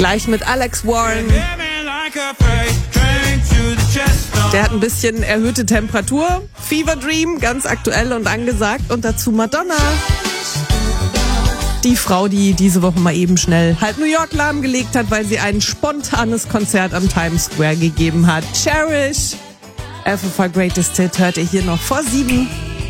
Gleich mit Alex Warren. Der hat ein bisschen erhöhte Temperatur. Fever Dream, ganz aktuell und angesagt. Und dazu Madonna. Die Frau, die diese Woche mal eben schnell halb New York lahmgelegt hat, weil sie ein spontanes Konzert am Times Square gegeben hat. Cherish. FFH Greatest Hit hört ihr hier noch vor 7.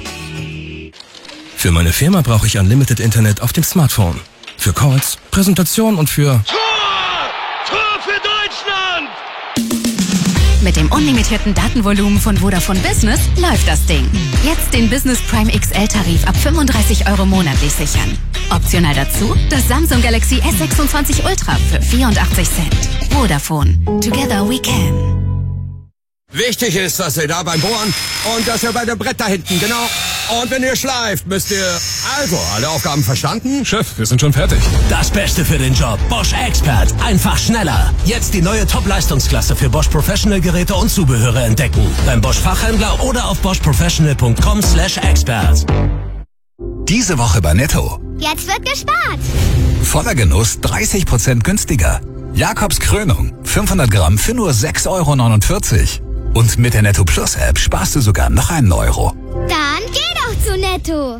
Für meine Firma brauche ich Unlimited Internet auf dem Smartphone. Für Calls, Präsentation und für... Tor für Deutschland! Mit dem unlimitierten Datenvolumen von Vodafone Business läuft das Ding. Jetzt den Business Prime XL-Tarif ab 35 € monatlich sichern. Optional dazu das Samsung Galaxy S26 Ultra für 84 Cent. Vodafone. Together we can. Wichtig ist, dass ihr da beim Bohren und dass ihr bei dem Brett da hinten, genau. Und wenn ihr schleift, müsst ihr... Also, alle Aufgaben verstanden? Chef, wir sind schon fertig. Das Beste für den Job. Bosch Expert. Einfach schneller. Jetzt die neue Top-Leistungsklasse für Bosch Professional Geräte und Zubehöre entdecken. Beim Bosch Fachhändler oder auf boschprofessional.com/expert. Diese Woche bei Netto. Jetzt wird gespart. Voller Genuss 30% günstiger. Jakobs Krönung. 500 Gramm für nur 6,49 €. Und mit der Netto Plus App sparst du sogar noch einen Euro. Dann geh doch zu Netto.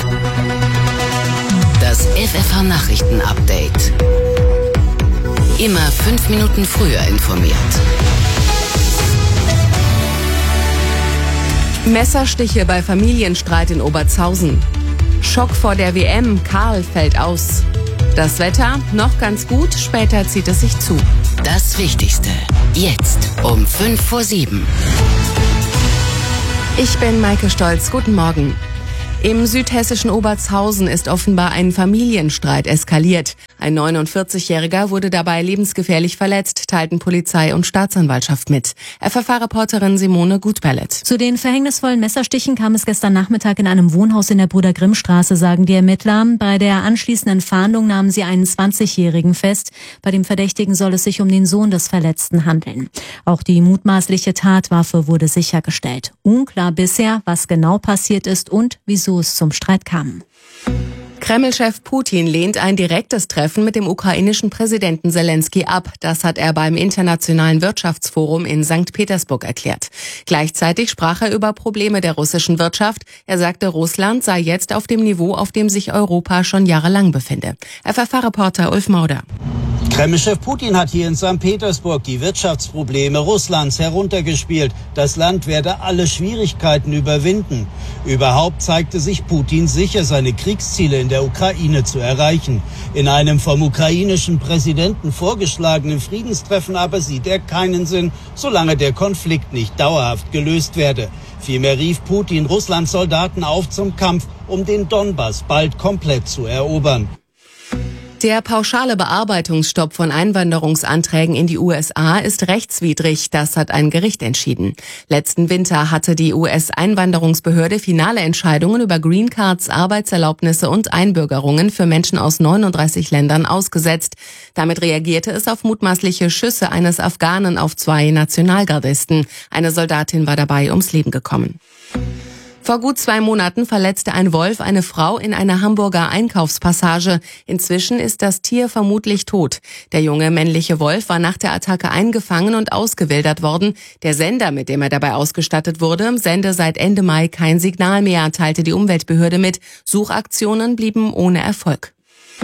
Das FFH Nachrichten Update. Immer 5 Minuten früher informiert. Messerstiche bei Familienstreit in Obertshausen. Schock vor der WM, Karl fällt aus. Das Wetter noch ganz gut, später zieht es sich zu. Das Wichtigste, jetzt um 7:05. Ich bin Maike Stolz, guten Morgen. Im südhessischen Obertshausen ist offenbar ein Familienstreit eskaliert. Ein 49-Jähriger wurde dabei lebensgefährlich verletzt, teilten Polizei und Staatsanwaltschaft mit. FFH-Reporterin Simone Gutbellet. Zu den verhängnisvollen Messerstichen kam es gestern Nachmittag in einem Wohnhaus in der Brüder-Grimm-Straße, sagen die Ermittler. Bei der anschließenden Fahndung nahmen sie einen 20-Jährigen fest. Bei dem Verdächtigen soll es sich um den Sohn des Verletzten handeln. Auch die mutmaßliche Tatwaffe wurde sichergestellt. Unklar bisher, was genau passiert ist und wieso es zum Streit kam. Kreml-Chef Putin lehnt ein direktes Treffen mit dem ukrainischen Präsidenten Selenskyj ab. Das hat er beim Internationalen Wirtschaftsforum in St. Petersburg erklärt. Gleichzeitig sprach er über Probleme der russischen Wirtschaft. Er sagte, Russland sei jetzt auf dem Niveau, auf dem sich Europa schon jahrelang befinde. FFH-Reporter Ulf Mauder. Kreml-Chef Putin hat hier in St. Petersburg die Wirtschaftsprobleme Russlands heruntergespielt. Das Land werde alle Schwierigkeiten überwinden. Überhaupt zeigte sich Putin sicher, seine Kriegsziele in der Ukraine zu erreichen. In einem vom ukrainischen Präsidenten vorgeschlagenen Friedenstreffen aber sieht er keinen Sinn, solange der Konflikt nicht dauerhaft gelöst werde. Vielmehr rief Putin Russlands Soldaten auf zum Kampf, um den Donbass bald komplett zu erobern. Der pauschale Bearbeitungsstopp von Einwanderungsanträgen in die USA ist rechtswidrig, das hat ein Gericht entschieden. Letzten Winter hatte die US-Einwanderungsbehörde finale Entscheidungen über Green Cards, Arbeitserlaubnisse und Einbürgerungen für Menschen aus 39 Ländern ausgesetzt. Damit reagierte es auf mutmaßliche Schüsse eines Afghanen auf 2 Nationalgardisten. Eine Soldatin war dabei ums Leben gekommen. Vor gut 2 Monaten verletzte ein Wolf eine Frau in einer Hamburger Einkaufspassage. Inzwischen ist das Tier vermutlich tot. Der junge männliche Wolf war nach der Attacke eingefangen und ausgewildert worden. Der Sender, mit dem er dabei ausgestattet wurde, sende seit Ende Mai kein Signal mehr, teilte die Umweltbehörde mit. Suchaktionen blieben ohne Erfolg.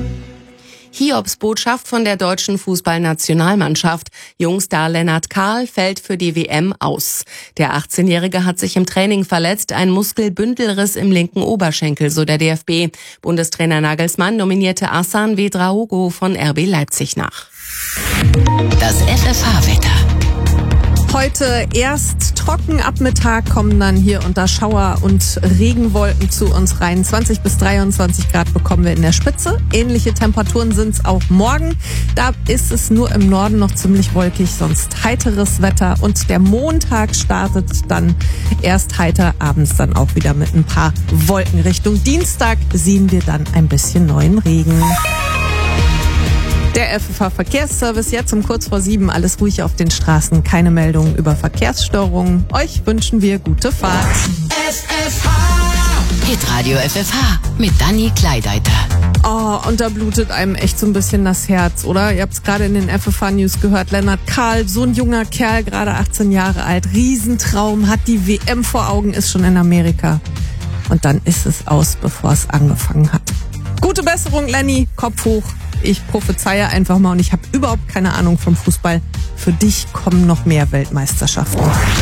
Hiobsbotschaft von der deutschen Fußballnationalmannschaft. Jungstar Lennart Kahl fällt für die WM aus. Der 18-Jährige hat sich im Training verletzt, ein Muskelbündelriss im linken Oberschenkel, so der DFB. Bundestrainer Nagelsmann nominierte Asan Vedraogo von RB Leipzig nach. Das FFH-Wetter. Heute erst trocken, ab Mittag kommen dann hier und da Schauer und Regenwolken zu uns rein. 20 bis 23 Grad bekommen wir in der Spitze. Ähnliche Temperaturen sind es auch morgen. Da ist es nur im Norden noch ziemlich wolkig, sonst heiteres Wetter. Und der Montag startet dann erst heiter, abends dann auch wieder mit ein paar Wolken. Richtung Dienstag sehen wir dann ein bisschen neuen Regen. Der FFH Verkehrsservice jetzt um kurz vor 7. Alles ruhig auf den Straßen, keine Meldungen über Verkehrsstörungen. Euch wünschen wir gute Fahrt. FFH Hitradio FFH mit Dani Kleideiter. Oh, und da blutet einem echt so ein bisschen das Herz, oder? Ihr habt es gerade in den FFH-News gehört. Lennart Karl, so ein junger Kerl, gerade 18 Jahre alt, Riesentraum, hat die WM vor Augen, ist schon in Amerika. Und dann ist es aus, bevor es angefangen hat. Gute Besserung, Lenny, Kopf hoch. Ich prophezeie einfach mal und ich habe überhaupt keine Ahnung vom Fußball. Für dich kommen noch mehr Weltmeisterschaften.